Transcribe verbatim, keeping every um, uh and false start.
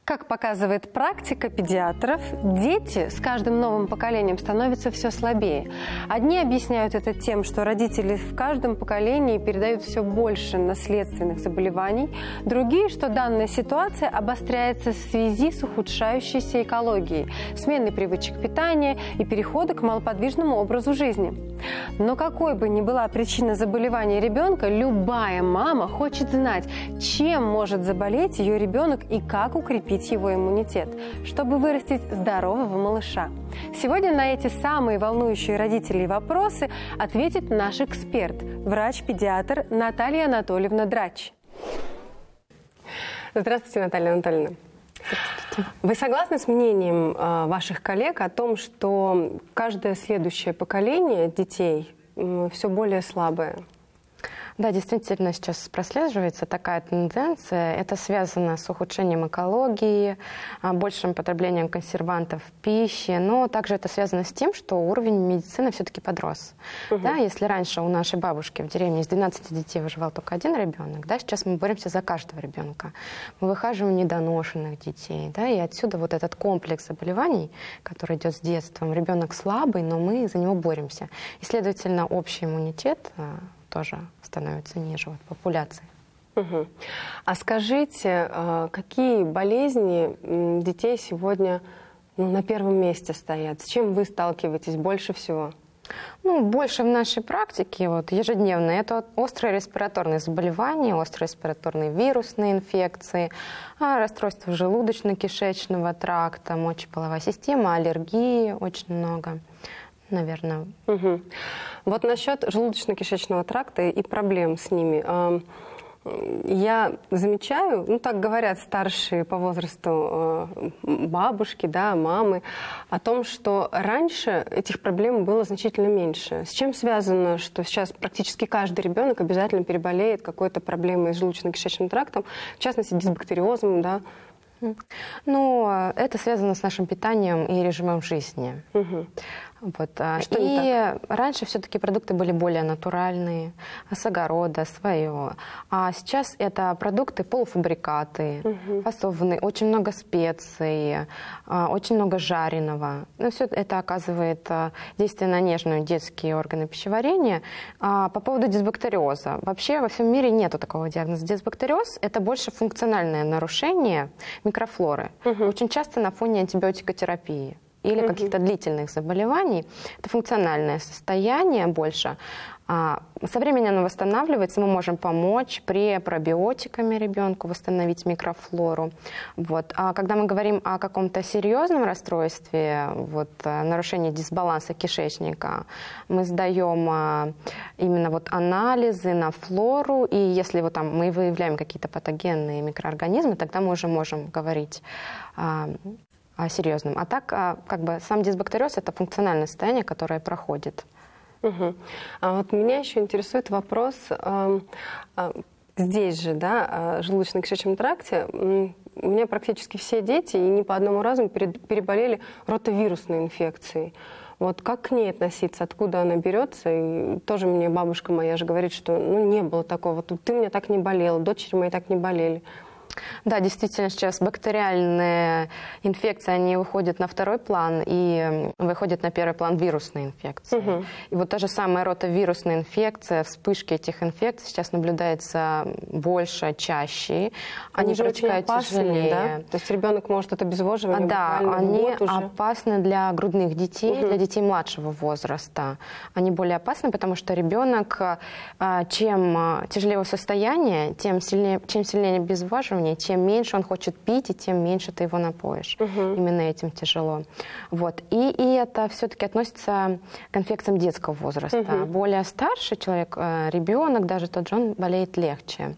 Как показывает практика педиатров, дети с каждым новым поколением становятся все слабее. Одни объясняют это тем, что родители в каждом поколении передают все больше наследственных заболеваний, другие, что данная ситуация обостряется в связи с ухудшающейся экологией, сменой привычек питания и перехода к малоподвижному образу жизни. Но какой бы ни была причина заболевания ребенка, любая мама хочет знать, чем может заболеть ее ребенок и как укрепить его иммунитет, чтобы вырастить здорового малыша. Сегодня на эти самые волнующие родителей вопросы ответит наш эксперт, врач-педиатр Наталья Анатольевна Драч. Здравствуйте, Наталья Анатольевна. Здравствуйте. Вы согласны с мнением э, ваших коллег о том, что каждое следующее поколение детей э, все более слабое? Да, действительно, сейчас прослеживается такая тенденция. Это связано с ухудшением экологии, большим потреблением консервантов в пище, но также это связано с тем, что уровень медицины все-таки подрос. Угу. Да, если раньше у нашей бабушки в деревне из двенадцати детей выживал только один ребенок, да, сейчас мы боремся за каждого ребенка. Мы выхаживаем недоношенных детей, да, и отсюда вот этот комплекс заболеваний, который идет с детством. Ребенок слабый, но мы за него боремся. И, следовательно, общий иммунитет тоже становится ниже вот, популяции. Угу. А скажите, какие болезни детей сегодня ну, на первом месте стоят? С чем вы сталкиваетесь больше всего? Ну, больше в нашей практике вот, ежедневно это острые респираторные заболевания, острые респираторные вирусные инфекции, расстройства желудочно-кишечного тракта, мочеполовая система, аллергии очень много. Наверное. Угу. Вот насчет желудочно-кишечного тракта и проблем с ними. Я замечаю, ну так говорят старшие по возрасту бабушки, да, мамы, о том, что раньше этих проблем было значительно меньше. С чем связано, что сейчас практически каждый ребенок обязательно переболеет какой-то проблемой с желудочно-кишечным трактом, в частности дисбактериозом, да? Ну, это связано с нашим питанием и режимом жизни. Угу. Вот. Что и раньше все-таки продукты были более натуральные, с огорода, свое. А сейчас это продукты полуфабрикаты, угу. фасованные, очень много специй, очень много жареного. Ну, все это оказывает действие на нежные детские органы пищеварения. А по поводу дисбактериоза. Вообще во всем мире нету такого диагноза. Дисбактериоз – это больше функциональное нарушение микрофлоры. Угу. Очень часто на фоне антибиотикотерапии или угу. каких-то длительных заболеваний. Это функциональное состояние больше. А со временем оно восстанавливается, мы можем помочь препробиотиками ребенку восстановить микрофлору. Вот. А когда мы говорим о каком-то серьезном расстройстве, вот, нарушении дисбаланса кишечника, мы сдаем именно вот анализы на флору, и если вот там мы выявляем какие-то патогенные микроорганизмы, тогда мы уже можем говорить о серьезном. А так, как бы сам дисбактериоз – это функциональное состояние, которое проходит. Угу. А вот меня еще интересует вопрос, э, э, здесь же, да, в желудочно-кишечном тракте, э, у меня практически все дети, и не по одному разу переболели ротовирусной инфекцией. Вот как к ней относиться, откуда она берется? И тоже мне бабушка моя же говорит, что ну, не было такого, ты у меня так не болела, дочери мои так не болели. Да, действительно, сейчас бактериальные инфекции, они выходят на второй план и выходят на первый план вирусные инфекции. Угу. И вот та же самая ротовирусная инфекция, вспышки этих инфекций сейчас наблюдается больше, чаще. Они, они же очень опасны, да? То есть ребенок может от обезвоживания да, буквально они год уже. опасны для грудных детей, угу. для детей младшего возраста. Они более опасны, потому что ребенок, чем тяжелее его состояние, тем сильнее, чем сильнее обезвоживание, чем меньше он хочет пить, и тем меньше ты его напоишь. Угу. Именно этим тяжело. Вот. И, и это все-таки относится к инфекциям детского возраста. Угу. Более старший человек, ребенок, даже тот же, он болеет легче.